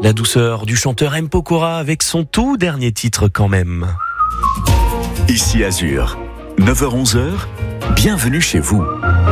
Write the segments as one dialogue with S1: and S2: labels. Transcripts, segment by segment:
S1: La douceur du chanteur M. Pokora avec son tout dernier titre quand même.
S2: Ici Azur, 9h-11h, bienvenue chez vous.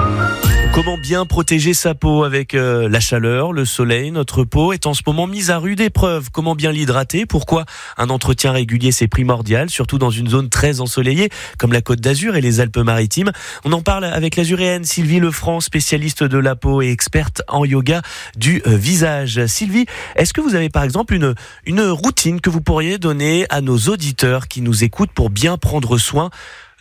S1: Comment bien protéger sa peau avec la chaleur, le soleil? Notre peau est en ce moment mise à rude épreuve. Comment bien l'hydrater? Pourquoi un entretien régulier c'est primordial, surtout dans une zone très ensoleillée comme la Côte d'Azur et les Alpes-Maritimes? On en parle avec l'azuréenne Sylvie Lefranc, spécialiste de la peau et experte en yoga du visage. Sylvie, est-ce que vous avez par exemple une routine que vous pourriez donner à nos auditeurs qui nous écoutent pour bien prendre soin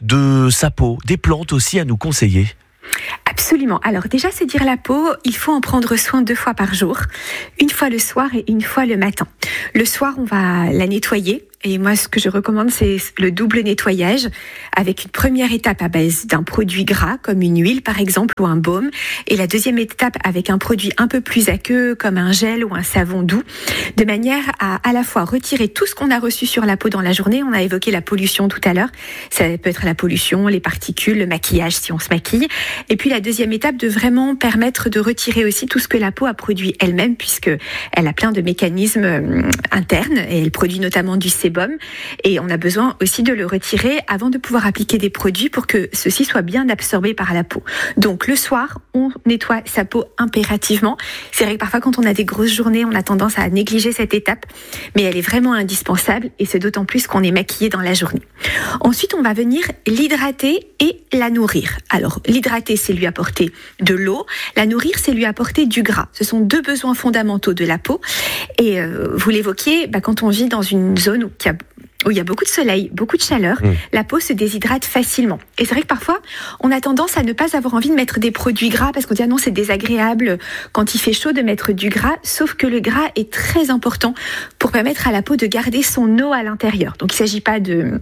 S1: de sa peau, des plantes aussi à nous conseiller?
S3: Absolument. Alors déjà, se dire la peau, il faut en prendre soin 2 fois par jour. Une fois le soir et une fois le matin. Le soir, on va la nettoyer. Et moi, ce que je recommande, c'est le double nettoyage avec une première étape à base d'un produit gras, comme une huile par exemple, ou un baume. Et la deuxième étape avec un produit un peu plus aqueux, comme un gel ou un savon doux, de manière à la fois retirer tout ce qu'on a reçu sur la peau dans la journée. On a évoqué la pollution tout à l'heure. Ça peut être la pollution, les particules, le maquillage si on se maquille. Et puis la deuxième étape de vraiment permettre de retirer aussi tout ce que la peau a produit elle-même, puisque elle a plein de mécanismes internes et elle produit notamment du sébum. Et on a besoin aussi de le retirer avant de pouvoir appliquer des produits pour que ceci soit bien absorbé par la peau. Donc le soir, on nettoie sa peau impérativement. C'est vrai que parfois quand on a des grosses journées, on a tendance à négliger cette étape, mais elle est vraiment indispensable et c'est d'autant plus qu'on est maquillé dans la journée. Ensuite, on va venir l'hydrater et la nourrir. Alors l'hydrater, c'est lui apporter de l'eau. La nourrir, c'est lui apporter du gras. Ce sont 2 besoins fondamentaux de la peau. Et vous l'évoquiez, quand on vit dans une zone où il y a beaucoup de soleil, beaucoup de chaleur, la peau se déshydrate facilement. Et c'est vrai que parfois, on a tendance à ne pas avoir envie de mettre des produits gras parce qu'on dit « Ah non, c'est désagréable quand il fait chaud de mettre du gras », sauf que le gras est très important pour permettre à la peau de garder son eau à l'intérieur. Donc il ne s'agit pas de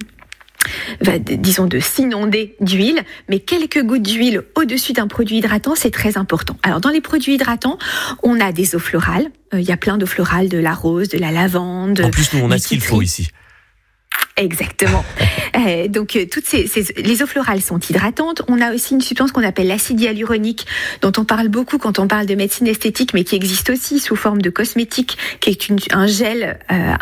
S3: s'inonder d'huile, mais quelques gouttes d'huile au-dessus d'un produit hydratant, c'est très important. Alors dans les produits hydratants, on a des eaux florales. Il y a plein d'eaux florales, de la rose, de la lavande.
S1: En plus, nous, on a ce qu'il faut ici.
S3: Exactement. Donc toutes les eaux florales sont hydratantes. On a aussi une substance qu'on appelle l'acide hyaluronique, dont on parle beaucoup quand on parle de médecine esthétique, mais qui existe aussi sous forme de cosmétique, qui est un gel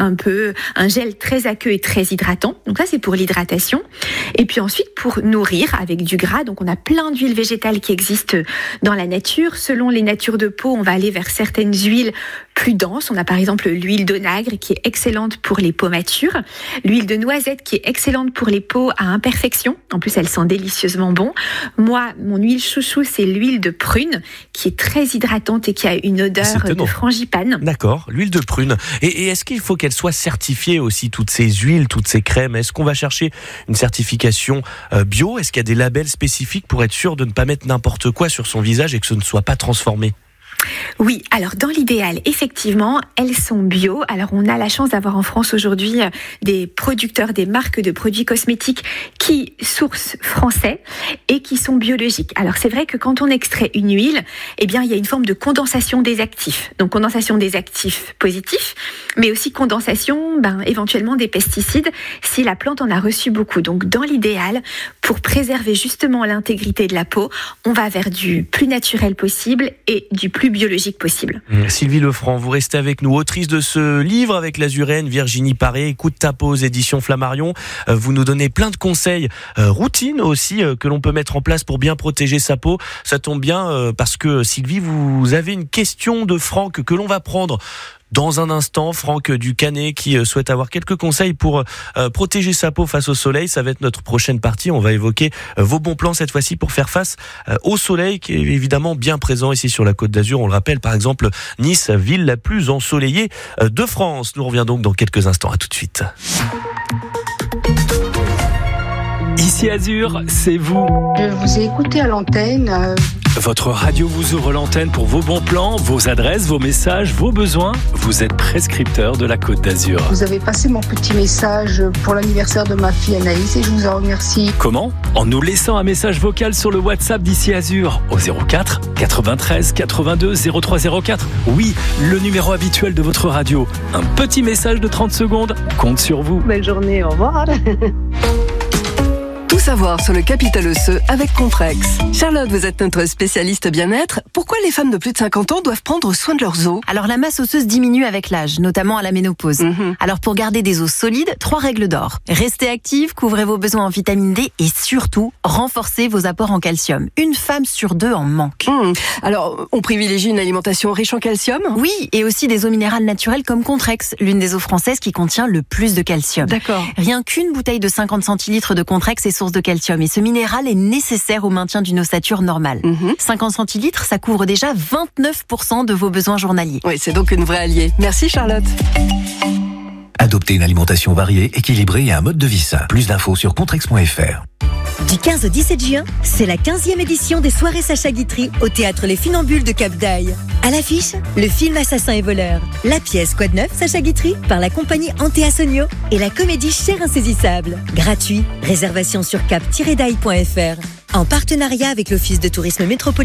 S3: un gel très aqueux et très hydratant. Donc ça, c'est pour l'hydratation. Et puis ensuite, pour nourrir avec du gras. Donc on a plein d'huiles végétales qui existent dans la nature. Selon les natures de peau, on va aller vers certaines huiles plus denses. On a par exemple l'huile d'onagre qui est excellente pour les peaux matures, l'huile de noisette qui est excellente pour les peaux à imperfection. En plus, elle sent délicieusement bon. Moi, mon huile chouchou, c'est l'huile de prune qui est très hydratante et qui a une odeur de frangipane.
S1: D'accord, l'huile de prune. Et est-ce qu'il faut qu'elle soit certifiée aussi, toutes ces huiles, toutes ces crèmes? Est-ce qu'on va chercher une certification bio? Est-ce qu'il y a des labels spécifiques pour être sûr de ne pas mettre n'importe quoi sur son visage et que ce ne soit pas transformé?
S3: Oui, alors dans l'idéal, effectivement, elles sont bio. Alors on a la chance d'avoir en France aujourd'hui des producteurs, des marques de produits cosmétiques qui sourcent français et qui sont biologiques. Alors c'est vrai que quand on extrait une huile, il y a une forme de condensation des actifs. Donc condensation des actifs positifs, mais aussi condensation éventuellement des pesticides si la plante en a reçu beaucoup. Donc dans l'idéal, pour préserver justement l'intégrité de la peau, on va vers du plus naturel possible et du plus biologique possible.
S1: Sylvie Lefranc, vous restez avec nous, autrice de ce livre avec l'azuréenne Virginie Paré, Écoute ta peau aux éditions Flammarion. Vous nous donnez plein de conseils, routines aussi que l'on peut mettre en place pour bien protéger sa peau. Ça tombe bien parce que Sylvie, vous avez une question de Franck que l'on va prendre dans un instant. Franck du Canet qui souhaite avoir quelques conseils pour protéger sa peau face au soleil. Ça va être notre prochaine partie. On va évoquer vos bons plans cette fois-ci pour faire face au soleil qui est évidemment bien présent ici sur la Côte d'Azur. On le rappelle, par exemple, Nice, ville la plus ensoleillée de France. Nous reviendrons donc dans quelques instants. À tout de suite.
S4: Ici Azur, c'est vous.
S5: Je vous ai écouté à l'antenne.
S4: Votre radio vous ouvre l'antenne pour vos bons plans, vos adresses, vos messages, vos besoins. Vous êtes prescripteur de la Côte d'Azur.
S5: Vous avez passé mon petit message pour l'anniversaire de ma fille Anaïs et je vous en remercie.
S4: Comment ? En nous laissant un message vocal sur le WhatsApp d'Ici Azur au 04 93 82 0304. Oui, le numéro habituel de votre radio. Un petit message de 30 secondes compte sur vous.
S5: Belle journée, au revoir.
S3: Tout
S6: savoir sur le capital osseux avec Contrex. Charlotte, vous êtes notre spécialiste bien-être. Pourquoi les femmes de plus de 50 ans doivent prendre soin de leurs os?
S7: Alors la masse osseuse diminue avec l'âge, notamment à la ménopause. Alors pour garder des os solides, 3 règles d'or. Restez active, couvrez vos besoins en vitamine D et surtout, renforcez vos apports en calcium. Une femme sur 2 en manque.
S6: Alors, on privilégie une alimentation riche en calcium?
S7: Oui, et aussi des eaux minérales naturelles comme Contrex, l'une des eaux françaises qui contient le plus de calcium.
S6: D'accord.
S7: Rien qu'une bouteille de 50 centilitres de Contrex est source de calcium et ce minéral est nécessaire au maintien d'une ossature normale. 50 centilitres, ça couvre déjà 29% de vos besoins journaliers.
S6: Oui, c'est donc une vraie alliée. Merci Charlotte.
S8: Adoptez une alimentation variée, équilibrée et un mode de vie sain. Plus d'infos sur contrex.fr.
S9: Du 15 au 17 juin, c'est la 15e édition des soirées Sacha Guitry au théâtre Les Funambules de Cap d'Aille. À l'affiche, le film Assassin et voleur, la pièce Quoi de neuf Sacha Guitry par la compagnie Antea Sonio et la comédie Cher insaisissable. Gratuit, réservation sur cap-daille.fr. En partenariat avec l'Office de tourisme métropolitain